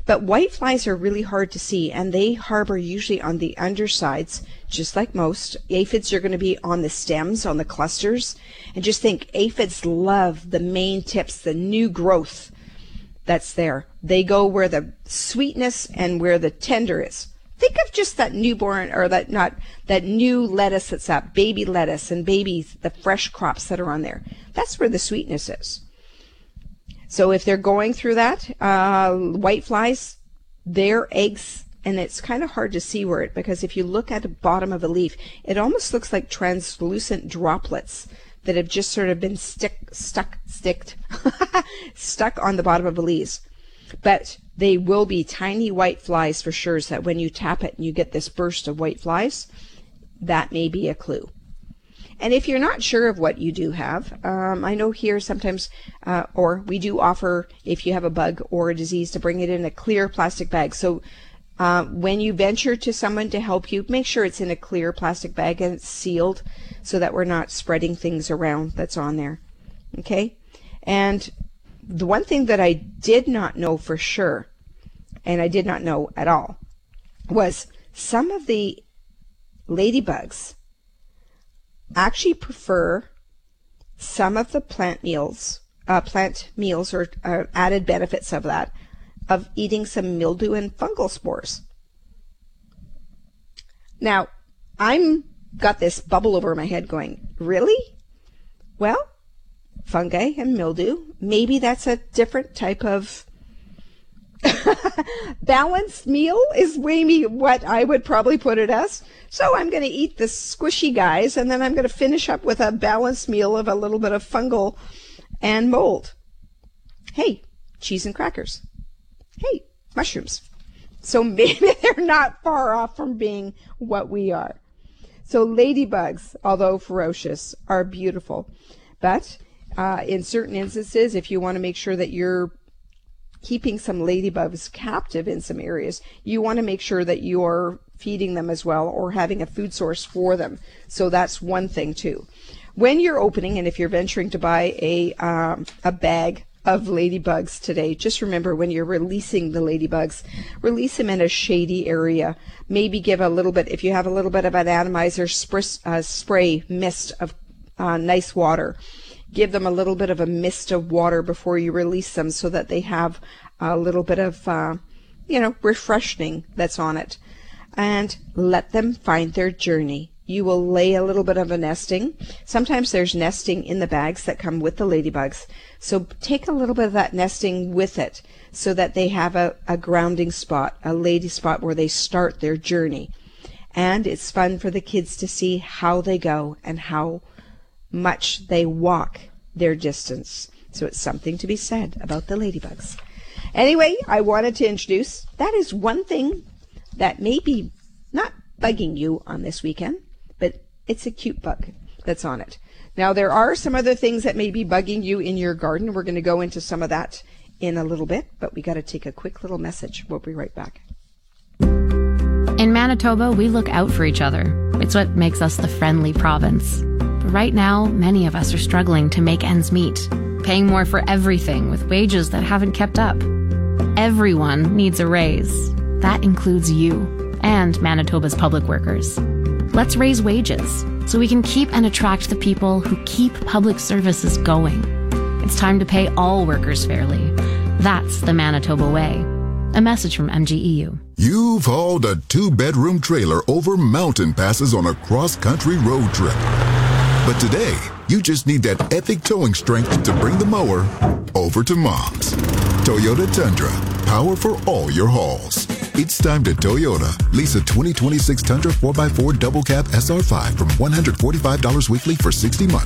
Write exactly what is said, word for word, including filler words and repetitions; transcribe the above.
But white flies are really hard to see, and they harbor usually on the undersides, just like most. Aphids are going to be on the stems, on the clusters. And just think, aphids love the main tips, the new growth that's there. They go where the sweetness and where the tender is. Think of just that newborn, or that not that new lettuce that's up, baby lettuce and babies, the fresh crops that are on there. That's where the sweetness is. So if they're going through that, uh, white flies, their eggs, and it's kind of hard to see where it, because if you look at the bottom of a leaf, it almost looks like translucent droplets that have just sort of been stick, stuck, sticked, stuck on the bottom of the leaves. But they will be tiny white flies for sure, so that when you tap it and you get this burst of white flies, that may be a clue. And if you're not sure of what you do have, um, I know here sometimes, uh, or we do offer, if you have a bug or a disease, to bring it in a clear plastic bag. So uh, when you venture to someone to help you, make sure it's in a clear plastic bag and it's sealed so that we're not spreading things around that's on there. Okay? And the one thing that I did not know for sure, and I did not know at all, was some of the ladybugs actually prefer some of the plant meals, uh, plant meals or uh, added benefits of that, of eating some mildew and fungal spores. Now, I'm got this bubble over my head going, really? Well, fungi and mildew, maybe that's a different type of balanced meal is maybe what I would probably put it as. So I'm going to eat the squishy guys, and then I'm going to finish up with a balanced meal of a little bit of fungal and mold. Hey, cheese and crackers. Hey, mushrooms. So maybe they're not far off from being what we are. So ladybugs, although ferocious, are beautiful. But uh, in certain instances, if you want to make sure that you're keeping some ladybugs captive in some areas, you want to make sure that you're feeding them as well, or having a food source for them. So that's one thing too. When you're opening, and if you're venturing to buy a um, a bag of ladybugs today, just remember, when you're releasing the ladybugs, release them in a shady area. Maybe give a little bit, if you have a little bit of an atomizer spray, uh, spray mist of uh, nice water. Give them a little bit of a mist of water before you release them, so that they have a little bit of, uh, you know, refreshing that's on it. And let them find their journey. You will lay a little bit of a nesting. Sometimes there's nesting in the bags that come with the ladybugs. So take a little bit of that nesting with it, so that they have a, a grounding spot, a lady spot where they start their journey. And it's fun for the kids to see how they go and how much they walk their distance. So it's something to be said about the ladybugs. Anyway, I wanted to introduce, that is one thing that may be not bugging you on this weekend, but it's a cute bug that's on it. Now, there are some other things that may be bugging you in your garden. We're going to go into some of that in a little bit, but we got to take a quick little message. We'll be right back. In Manitoba, we look out for each other. It's what makes us the friendly province. But right now, many of us are struggling to make ends meet, paying more for everything with wages that haven't kept up. Everyone needs a raise. That includes you and Manitoba's public workers. Let's raise wages so we can keep and attract the people who keep public services going. It's time to pay all workers fairly. That's the Manitoba way. A message from M G E U. You've hauled a two-bedroom trailer over mountain passes on a cross-country road trip. But today, you just need that epic towing strength to bring the mower over to Mom's. Toyota Tundra, power for all your hauls. It's time to Toyota. Lease a twenty twenty-six Tundra four by four double cab S R five from one hundred forty-five dollars weekly for sixty months.